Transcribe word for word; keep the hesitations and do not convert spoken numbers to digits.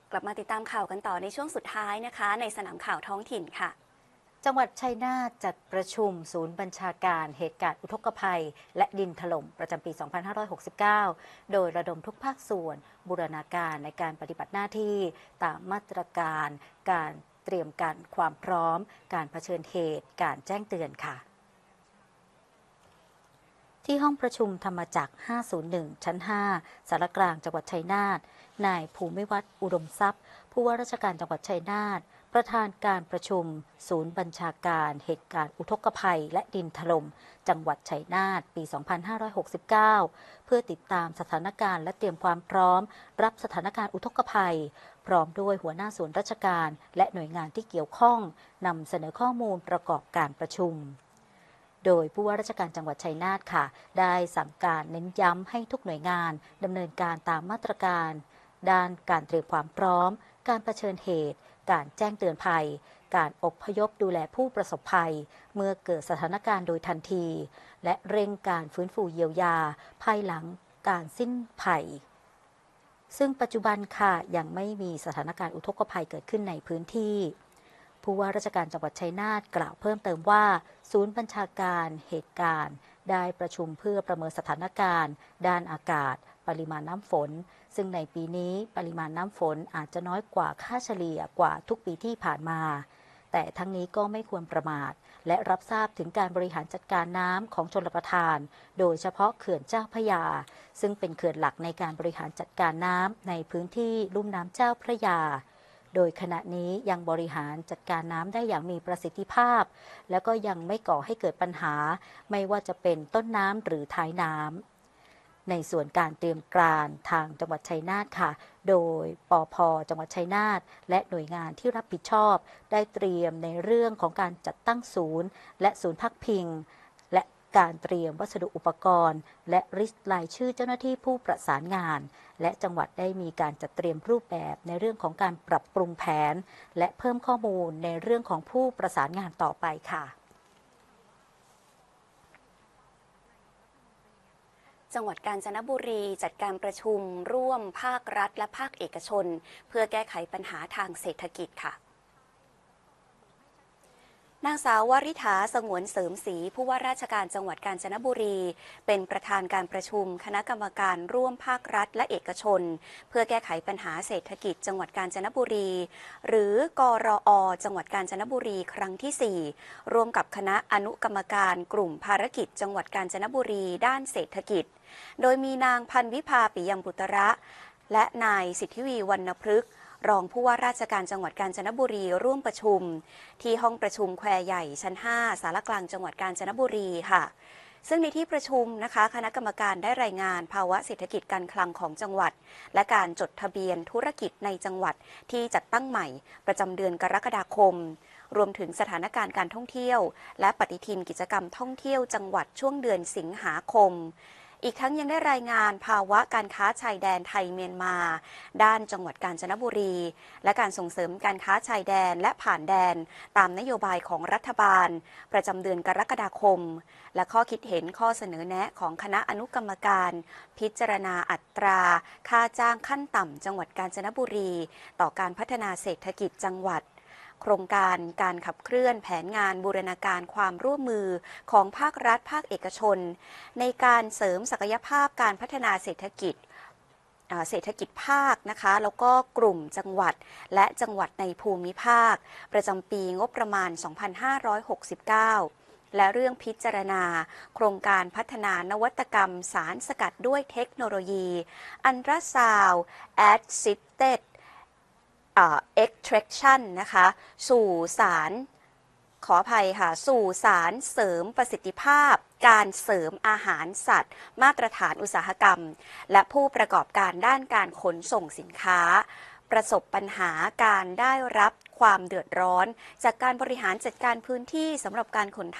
กลับมาติดตามข่าวกันต่อในช่วงสุดท้ายนะคะในสนามข่าวท้องถิ่นค่ะจังหวัดชัยนาทจัดประชุมศูนย์บัญชาการเหตุการณ์อุทกภัยและดินถล่มประจำปี สองพันห้าร้อยหกสิบเก้า โดยระดมทุกภาคส่วนบูรณาการในการปฏิบัติหน้าที่ตามมาตรการการเตรียมการความพร้อมการเผชิญเหตุการแจ้งเตือนค่ะที่ห้องประชุมธรรมจักร ห้าศูนย์หนึ่ง ชั้น ห้า สารกลางจังหวัดชัยนาท นายภูมิวัฒน์อุดมทรัพย์ ผู้ว่าราชการจังหวัดชัยนาท ประธานการประชุมศูนย์บัญชาการเหตุการณ์อุทกภัยและดินถล่มจังหวัดชัยนาท ปี สองพันห้าร้อยหกสิบเก้า เพื่อติดตามสถานการณ์และเตรียมความพร้อมรับสถานการณ์อุทกภัย พร้อมด้วยหัวหน้าส่วนราชการและหน่วยงานที่เกี่ยวข้องนำเสนอข้อมูลประกอบการประชุมโดยผู้ว่าราชการจังหวัดชัยนาทค่ะได้สั่งการเน้นย้ำให้ทุกหน่วยงานดำเนินการตามมาตรการด้านการเตรียมความพร้อมการเผชิญเหตุการแจ้งเตือนภัยการอพยพดูแลผู้ประสบภัยเมื่อเกิดสถานการณ์โดยทันทีและเร่งการฟื้นฟูเยียวยาภายหลังการสิ้นภัยซึ่งปัจจุบันค่ะยังไม่มีสถานการณ์อุทกภัยเกิดขึ้นในพื้นที่ผู้ว่าราชการจังหวัดชัยนาทกล่าวเพิ่มเติมว่าศูนย์บัญชาการเหตุการณ์ได้ประชุมเพื่อประเมินสถานการณ์ด้านอากาศปริมาณน้ำฝนซึ่งในปีนี้ปริมาณน้ำฝนอาจจะน้อยกว่าค่าเฉลี่ยกว่าทุกปีที่ผ่านมาแต่ทั้งนี้ก็ไม่ควรประมาทและรับทราบถึงการบริหารจัดการน้ำของชลประทานโดยเฉพาะเขื่อนเจ้าพระยาซึ่งเป็นเขื่อนหลักในการบริหารจัดการน้ำในพื้นที่ลุ่มน้ำเจ้าพระยาโดยขณะนี้ยังบริหารจัดการน้ำได้อย่างมีประสิทธิภาพและก็ยังไม่ก่อให้เกิดปัญหาไม่ว่าจะเป็นต้นน้ำหรือท้ายน้ำในส่วนการเตรียมการทางจังหวัดชัยนาทค่ะโดยปภ.จังหวัดชัยนาทและหน่วยงานที่รับผิดชอบได้เตรียมในเรื่องของการจัดตั้งศูนย์และศูนย์พักพิงและการเตรียมวัสดุอุปกรณ์และริสต์รายชื่อเจ้าหน้าที่ผู้ประสานงานและจังหวัดได้มีการจัดเตรียมรูปแบบในเรื่องของการปรับปรุงแผนและเพิ่มข้อมูลในเรื่องของผู้ประสานงานต่อไปค่ะจังหวัดกาญจนบุรีจัดการประชุมร่วมภาครัฐและภาคเอกชนเพื่อแก้ไขปัญหาทางเศรษฐกิจค่ะนางสาววริษฐาสงวนเสริมศรีผู้ว่าราชการจังหวัดกาญจนบุรีเป็นประธานการประชุมคณะกรรมการร่วมภาครัฐและเอกชนเพื่อแก้ไขปัญหาเศรษฐกิจจังหวัดกาญจนบุรีหรือกรอจังหวัดกาญจนบุรีครั้งที่สี่ร่วมกับคณะอนุกรรมการกลุ่มภารกิจจังหวัดกาญจนบุรีด้านเศรษฐกิจโดยมีนางพันวิภาปิยมบุตระและนายสิทธิวีวรรณพฤกษ์รองผู้ว่าราชการจังหวัดกาญจนบุรีร่วมประชุมที่ห้องประชุมแควใหญ่ชั้นห้าสารกลางจังหวัดกาญจนบุรีค่ะซึ่งในที่ประชุมนะคะคณะกรรมการได้รายงานภาวะเศรษฐกิจการคลังของจังหวัดและการจดทะเบียนธุรกิจในจังหวัดที่จัดตั้งใหม่ประจำเดือนกรกฎาคมรวมถึงสถานการณ์การท่องเที่ยวและปฏิทินกิจกรรมท่องเที่ยวจังหวัดช่วงเดือนสิงหาคมอีกทั้งยังได้รายงานภาวะการค้าชายแดนไทยเมียนมาด้านจังหวัดกาญจนบุรีและการส่งเสริมการค้าชายแดนและผ่านแดนตามนโยบายของรัฐบาลประจำเดือนกรกฎาคมและข้อคิดเห็นข้อเสนอแนะของคณะอนุกรรมการพิจารณาอัตราค่าจ้างขั้นต่ำจังหวัดกาญจนบุรีต่อการพัฒนาเศรษฐกิจจังหวัดโครงการการขับเคลื่อนแผนงานบูรณาการความร่วมมือของภาครัฐภาคเอกชนในการเสริมศักยภาพการพัฒนาเศรษฐกิจเศรษฐกิจภาคนะคะแล้วก็กลุ่มจังหวัดและจังหวัดในภูมิภาคประจำปีงบประมาณ สองพันห้าร้อยหกสิบเก้า และเรื่องพิจารณาโครงการพัฒนานวัตกรรมสารสกัดด้วยเทคโนโลยีอันตราซาวด์แอสซิสเต็ดextraction นะคะสู่สารขออภัยค่ะสู่สารเสริมประสิทธิภาพการเสริมอาหารสัตว์มาตรฐานอุตสาหกรรมและผู้ประกอบการด้านการขนส่งสินค้าประสบปัญหาการได้รับความเดือดร้อนจากการบริหารจัดการพื้นที่สำหรับการขน